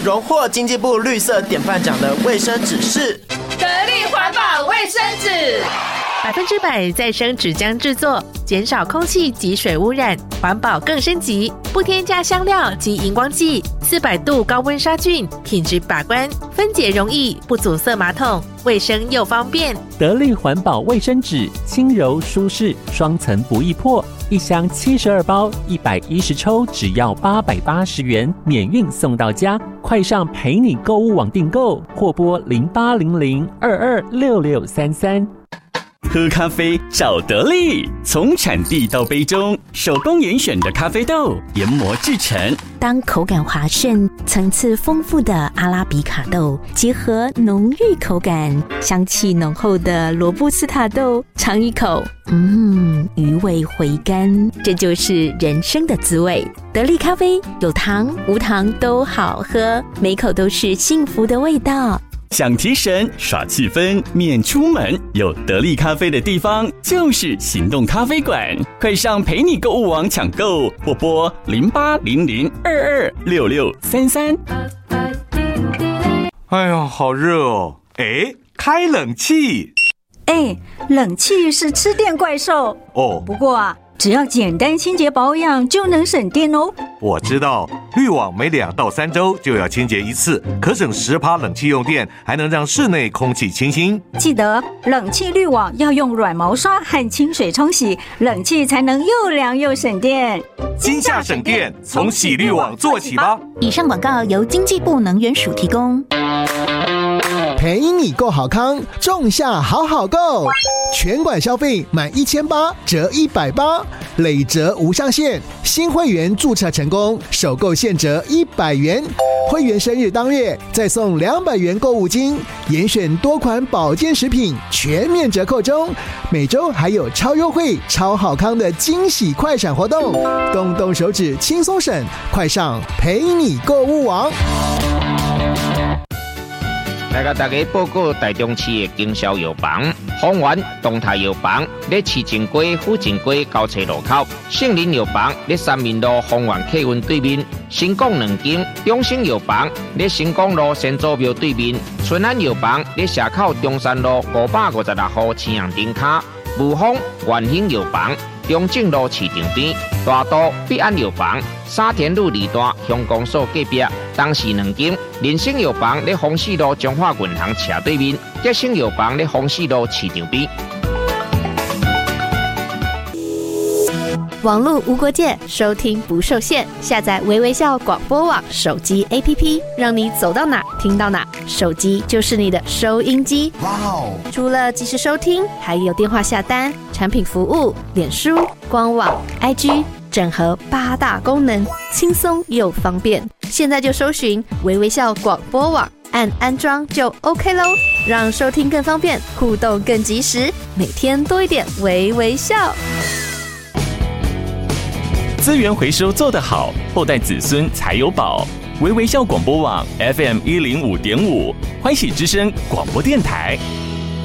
荣获经济部绿色典范奖的卫生纸是得力环保卫生纸 ，100%再生纸浆制作，减少空气及水污染，环保更升级，不添加香料及荧光剂，400度高温杀菌，品质把关，分解容易，不阻塞马桶，卫生又方便。 得力环保卫生纸，轻柔舒适，双层不易破，一箱72包，110抽，只要880元，免运送到家。快上陪你购物网订购，或拨0800226633。 喝咖啡找得力，从产地到杯中，手工严选的咖啡豆研磨制成。 当口感滑顺、层次丰富的阿拉比卡豆结合浓郁口感、香气浓厚的罗布斯塔豆，尝一口，余味回甘，这就是人生的滋味。得力咖啡有糖无糖都好喝，每口都是幸福的味道。 想提神耍气氛免出门，有得力咖啡的地方就是行动咖啡馆，快上陪你购物网抢购，或拨0800226633。 哎呦，好热哦！哎，开冷气。 冷气是吃电怪兽哦。 不过啊，只要简单清洁保养就能省电哦。 我知道，滤网每2到3周就要清洁一次，可省10%冷气用电，还能让室内空气清新。 记得冷气滤网要用软毛刷和清水冲洗，冷气才能又凉又省电。 今夏省电，从洗滤网做起吧。 以上广告由经济部能源署提供。 陪你购好康，仲夏好好购，全馆消费满1800折180，累折无上限。新会员注册成功，首购现折100元。会员生日当月再送200元购物金，严选多款保健食品全面折扣中。每周还有超优惠、超好康的惊喜快闪活动，动动手指轻松省，快上陪你购物网。 来甲大家报告台中市的经销药房，丰源东泰药房在市政街、府政街交叉路口，圣林药房在三民路丰源客运对面，新港2间，中兴药房在新港路先祖庙对面，春安药房在社口中山路556号青阳顶卡，武丰元兴药房中正路市场边，大都必安药房沙田路2段乡公所隔壁，东市2间，人生药房在丰市路中华银行斜对面，吉生药房在丰市路市场边。 网络无国界，收听不受限。下载微微笑广播网手机 APP， 让你走到哪听到哪，手机就是你的收音机。哇哦！除了即时收听，还有电话下单、产品服务、脸书、官网、IG， 整合8大功能，轻松又方便。现在就搜寻微微笑广播网，按安装就 OK 咯，让收听更方便，互动更及时，每天多一点微微笑。 资源回收做得好，后代子孙才有宝。微微笑广播网 FM105.5，欢喜之声广播电台。